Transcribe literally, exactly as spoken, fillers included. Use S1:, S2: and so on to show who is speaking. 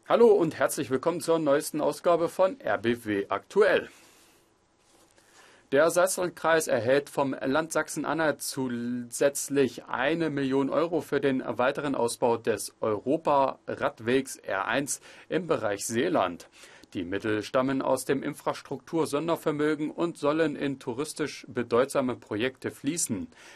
S1: Hallo und herzlich willkommen zur neuesten Ausgabe von R B W aktuell. Der Salzlandkreis erhält vom Land Sachsen-Anhalt zusätzlich eine Million Euro für den weiteren Ausbau des Europa-Radwegs R eins im Bereich Seeland. Die Mittel stammen aus dem Infrastruktur-Sondervermögen und sollen in touristisch bedeutsame Projekte fließen.